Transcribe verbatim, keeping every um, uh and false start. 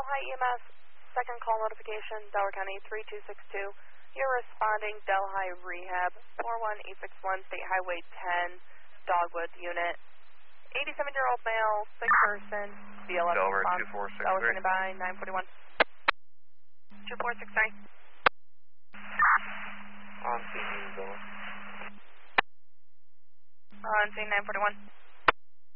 Delhi E M S, second call notification, Delaware County three two six two. You're responding Delhi Rehab, four one eight six one State Highway ten, Dogwood unit. eighty-seven-year-old male, sick person, B L S Delaware response. two four six three. Delaware standing by, nine forty-one. two four six three. On scene, Delaware. On scene nine forty-one.